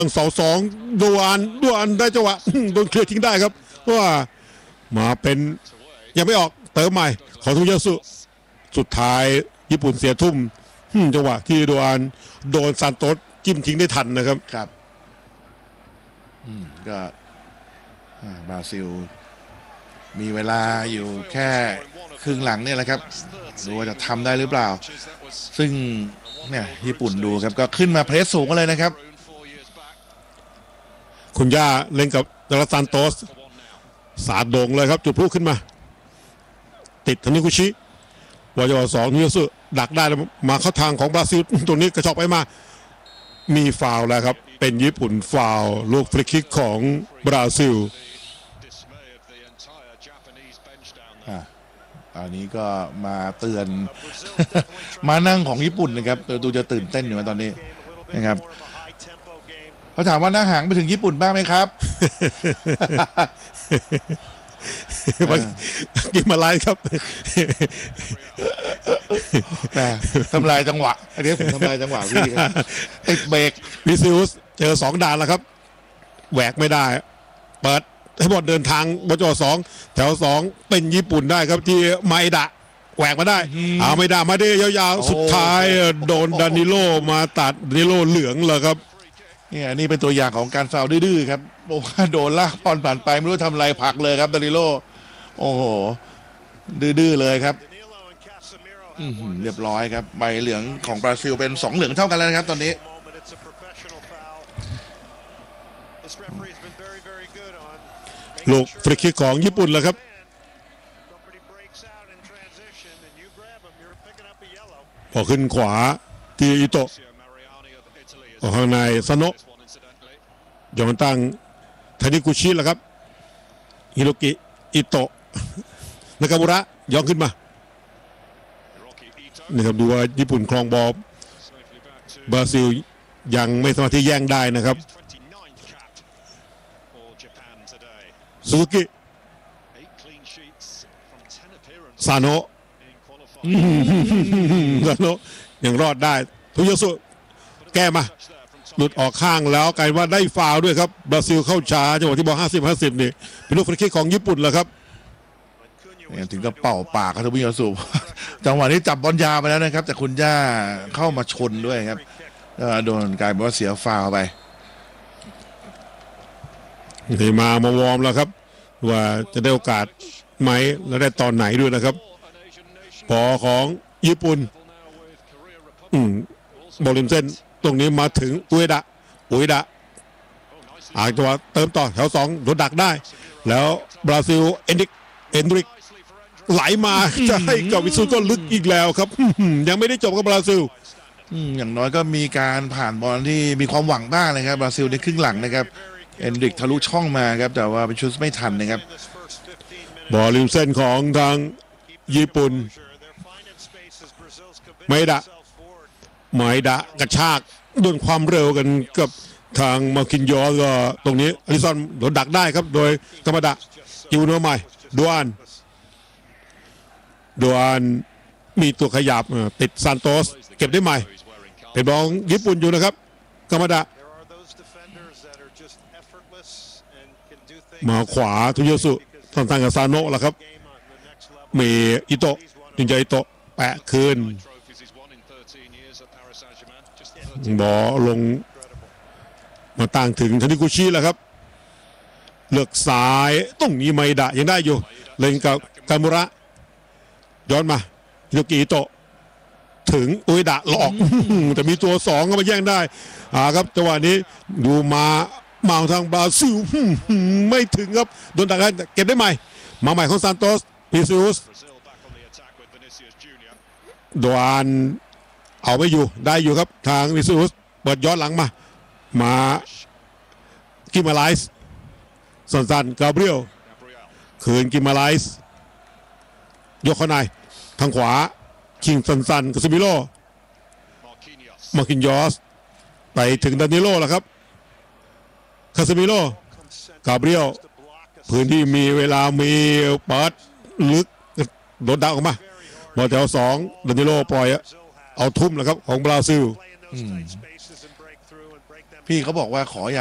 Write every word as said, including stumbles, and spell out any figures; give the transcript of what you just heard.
สองสองดวนดวนได้จังหวะโดนเคลียร์ทิ้งได้ครับว่ามาเป็นยังไม่ออกเติมใหม่ของทุยาสุสุดท้ายญี่ปุ่นเสียทุ่มจังหวะที่ดวนโดนซานโตสจิ้มทิ้งได้ทันนะครับครับอืมก็บราซิลมีเวลาอยู่แค่ครึ่งหลังเนี่ยแหละครับดูว่าจะทำได้หรือเปล่าซึ่งเนี่ยญี่ปุ่นดูครับก็ขึ้นมาเพรสสูงเลยนะครับคุณย่าเล่นกับดาราซานโตสสาดโด่งเลยครับจุดพลุขึ้นมาติดทานิกุชิวอจสองนิยสุดักได้แล้วมาเข้าทางของบราซิลตัวนี้กระชอกไปมามีฟาวล์แล้วครับเป็นญี่ปุ่นฟาวล์ลูกฟรีคิกของบราซิลอันนี้ก็มาเตือนมานั่งของญี่ปุ่นนะครับดูจะตื่นเต้นอยู่ตอนนี้นะครับเขาถามว่าหน้าหางไปถึงญี่ปุ่นบ้างไหมครับกินมาไล่ครับแต่ทำลายจังหวะอันนี้ผมทำลายจังหวะพี่ติดเบรกวิซิอุสเจอสองด่านแล้วครับแหวกไม่ได้เปิดให้บอลเดินทางบจสองแถวสองเป็นญี่ปุ่นได้ครับที่ไมดะแหวกมาได้เอาไม่ได้มาได้ยาวๆสุดท้ายโดนดานิโลมาตัดดานิโลเหลืองเลยครับนี่นี่เป็นตัวอย่างของการฟาวล์ดื้อๆครับโอ้โดนลากบอลผ่านไปไม่รู้ทำอะไรผักเลยครับดานิโลโอ้โหดื้อๆเลยครับเรียบร้อยครับใบเหลืองของบราซิลเป็นสองเหลืองเท่ากันแล้วนะครับตอนนี้ลูกฟรีคิกของญี่ปุ่นแล้วครับพอขึ้นขวาที่อิโตะออกข้างในซาโนะยอนตั้งทานิกุชิแล้วครับฮิโรกิอิโตะนากามุระย้อนขึ้นมานี่ครับดูว่าญี่ปุ่นครองบอลบราซิลยังไม่สามารถที่แย่งได้นะครับซูซูกิซาโนะซาโนะยังรอดได้ทุยาสุแก้มาหลุดออกข้างแล้วกลายว่าได้ฟาวล์ด้วยครับบราซิลเข้าช้าจังหวะที่บอลห้าสิบ ห้าสิบนี่เป็นลูกฟรีคิกของญี่ปุ่นแล้วครับถึงกับเป่าปากครับทุยาสุจังหวะนี้จับบอลยาวไปแล้วนะครับแต่คุณย่าเข้ามาชนด้วยครับโดนกลายเป็นว่าเสียฟาวล์ไปนี่มามาวอร์มแล้วครับว่าจะได้โอกาสไหมและได้ตอนไหนด้วยนะครับพอของญี่ปุ่นอืมบอลริมเส้นตรงนี้มาถึงอุเอดะอุเอดะอาจังหวะเติมต่อแถวสองโดนดักได้แล้วบราซิลเอนดิกเอนดริกไหลมาจะให้กับวิสุก็ลึกอีกแล้วครับยังไม่ได้จบกับบราซิลอย่างน้อยก็มีการผ่านบอลที่มีความหวังบ้างนะครับบราซิลในครึ่งหลังนะครับเอนดริกทะลุช่องมาครับแต่ว่าเป็นชุดไม่ทันนะครับบอลริมเส้นของทางญี่ปุ่นไมดะไมดะกระชากโดนความเร็วกันกับทางมาคินยอก็ตรงนี้อลิซอนโดนดักได้ครับโดยกามาดะจิวโนใหม่ดวนดวนมีตัวขยับติดซานโตสเก็บได้ใหม่เป็นบอลญี่ปุ่นอยู่นะครับกามาดะมาขวาทุยาสุทางทางกับซาโนะแล้วครับมีอิโตะจินใจอิโตะแปะคืนบอลลงมาตั้งถึงทานิกุชิแล้วครับเลือกสายตรงนี้ไมดะยังได้อยู่เล่นกับกามุระย้อนมาฮิโรกิอิโตะถึงอุเอดะหลอกแต่มีตัวสองก็มาแย่งได้อ่าครับจังหวะนี้ดูมามาทางบราซิลไม่ถึงครับโดนดักได้เก็บได้ใหม่มาใหม่ของซานโตสพิซิอุสดวนเอาไม่อยู่ได้อยู่ครับทางพิซิอุสเปิดย้อนหลังมามากิมาไลส์สั้นๆกาเบรียลคืนกิมาไลส์ยกเข้าในทางขวาคิงสั้นๆกาซิมิโลมาคินยอสไปถึงดานิโลแล้วครับคาซิมิโลกาเบรียลพื้นที่มีเวลามีเปิดลึกโดนดักออกมาบอลแถวสองดานิโลปล่อยเอาทุ่มแล้วครับของบราซิลพี่เขาบอกว่าขออย่า